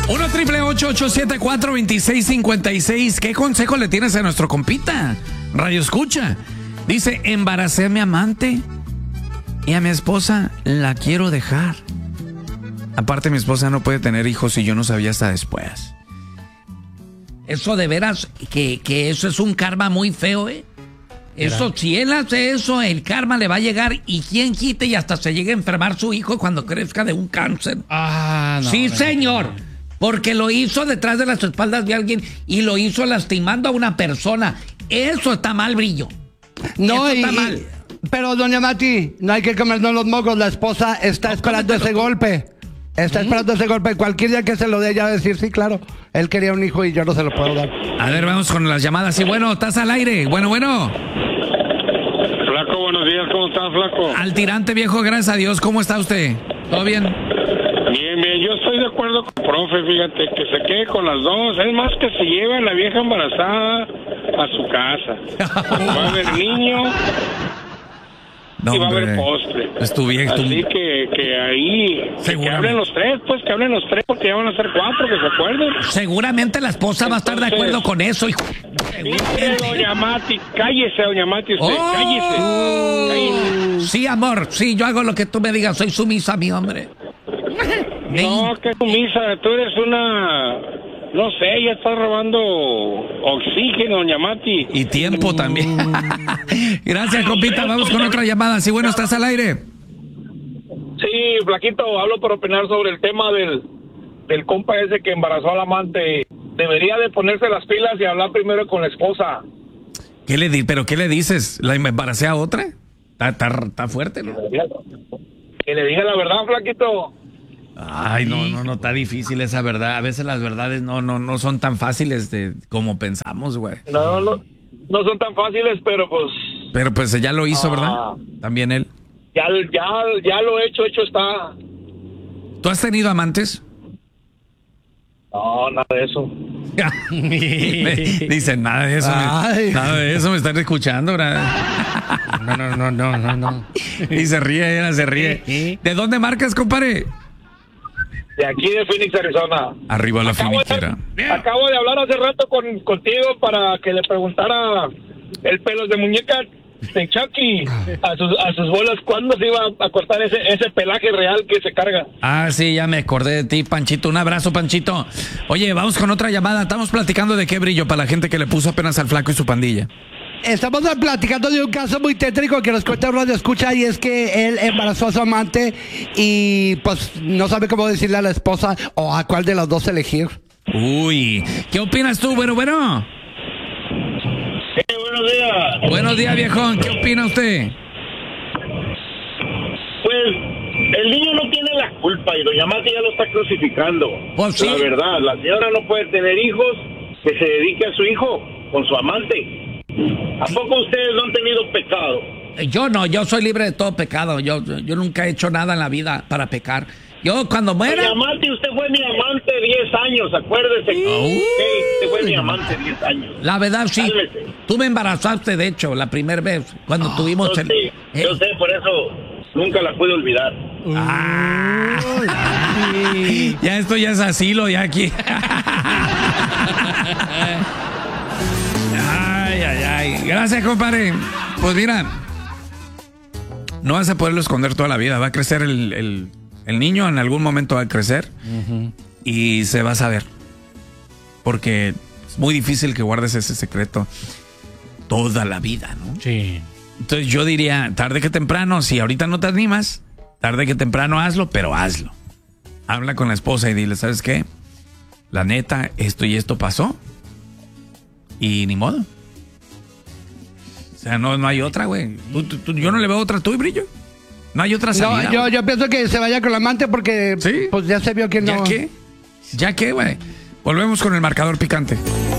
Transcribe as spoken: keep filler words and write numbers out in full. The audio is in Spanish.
uno triple ocho ocho siete cuatro dos seis cinco seis. ¿Qué consejo le tienes a nuestro compita? Radio Escucha. Dice, embaracé a mi amante y a mi esposa la quiero dejar. Aparte, mi esposa no puede tener hijos y yo no sabía hasta después. Eso de veras, que, que eso es un karma muy feo, ¿eh? Eso, si él hace eso, el karma le va a llegar y quien quite y hasta se llegue a enfermar su hijo cuando crezca de un cáncer. Ah, no. Sí, no, señor. no. Porque lo hizo detrás de las espaldas de alguien y lo hizo lastimando a una persona. Eso está mal, Brillo. No, Eso y, está mal. y- pero doña Mati, no hay que comernos los mocos. La esposa está No, esperando ese cómetelo tú. golpe. Está esperando ese golpe. Cualquier día que se lo dé, ella va a decir, sí, claro, él quería un hijo y yo no se lo puedo dar. A ver, vamos con las llamadas. Sí, bueno, estás al aire. Bueno, bueno. Flaco, buenos días, ¿cómo estás, Flaco? Al tirante, viejo, gracias a Dios. ¿Cómo está usted? ¿Todo bien? Bien, bien, yo estoy de acuerdo con el profe, fíjate, que se quede con las dos. Es más, que se lleve a la vieja embarazada a su casa. Va a haber niño No, y va a haber hombre. postre. Es tu vieja, tu- Así que, que ahí, que, que Seguramente. hablen los tres, pues, que hablen los tres, porque ya van a ser cuatro, que se acuerden. Seguramente la esposa va a estar de Entonces- acuerdo con eso, hijo. Dice doña Mati, cállese, doña Mati, usted, Oh. cállese. cállese. Sí, amor, sí, yo hago lo que tú me digas, soy sumisa, mi hombre. No, que sumisa, tú eres una... No sé, ya estás robando oxígeno, doña Mati. Y tiempo también. Gracias, compita, vamos con otra llamada. Sí, bueno, estás al aire. Sí, Flaquito, hablo para opinar sobre el tema del, del compa ese que embarazó al amante. Debería de ponerse las pilas y hablar primero con la esposa. ¿Qué le di? ¿Pero qué le dices? ¿La embaracé a otra? Está, está, está fuerte, ¿no? Que le diga la verdad, Flaquito. Ay, no, no, no, está difícil esa verdad. A veces las verdades no, no, no son tan fáciles de como pensamos, güey. No, no, no son tan fáciles, pero pues Pero pues ya lo hizo, ¿verdad? Ah. También él. ya, ya, ya lo hecho, hecho está. ¿Tú has tenido amantes? No, nada de eso. Dicen, nada de eso. Ay. Me, nada de eso me están escuchando, ¿verdad? No, no, no, no, no, no. Y se ríe, ella se ríe. ¿De dónde marcas, compadre? De aquí de Phoenix, Arizona. Arriba la Acabo finiquera. de, acabo de hablar hace rato con, contigo para que le preguntara el pelos de muñeca de Chucky a sus, a sus bolas cuándo se iba a cortar ese, ese pelaje real que se carga. Ah, sí, ya me acordé de ti, Panchito. Un abrazo, Panchito. Oye, vamos con otra llamada. Estamos platicando de qué brillo para la gente que le puso apenas al flaco y su pandilla. Estamos platicando de un caso muy tétrico que nos cuenta Radio Escucha, y es que él embarazó a su amante y pues no sabe cómo decirle a la esposa o a cuál de los dos elegir. Uy, ¿qué opinas tú? Bueno, bueno. Sí, buenos días. Buenos días, viejón. ¿Qué opina usted? Pues el niño no tiene la culpa y doña Mati ya lo está crucificando. Pues sí. La verdad, la señora no puede tener hijos, que se dedique a su hijo con su amante. ¿A poco ustedes no han tenido pecado? Yo no, yo soy libre de todo pecado. Yo, yo nunca he hecho nada en la vida para pecar. Yo cuando muera... Doña Mati, usted fue mi amante diez años, acuérdese. Uy. Sí, usted fue mi amante diez años. La verdad, sí. Cálmese. Tú me embarazaste, de hecho, la primera vez, cuando tuvimos... Yo el- sé, eh, yo sé, por eso nunca la pude olvidar. Ah. Ya esto ya es asilo, ya aquí. Ay, ay, ay. Gracias, compadre. Pues mira, no vas a poderlo esconder toda la vida. Va a crecer el, el, el niño, en algún momento va a crecer y se va a saber. Porque es muy difícil que guardes ese secreto toda la vida, ¿no? Sí. Entonces yo diría, tarde que temprano, si ahorita no te animas, tarde que temprano hazlo, pero hazlo. Habla con la esposa y dile, ¿sabes qué? La neta, esto y esto pasó. Y ni modo. O sea, no, no hay otra, güey. Tú- tú- tú- yo no le veo otra, tú y Brillo. No hay otra salida. No, yo, yo pienso que se vaya con la amante porque ¿Sí? pues ya se vio que no. ¿Ya qué? ¿Ya qué, güey? Volvemos con el marcador picante.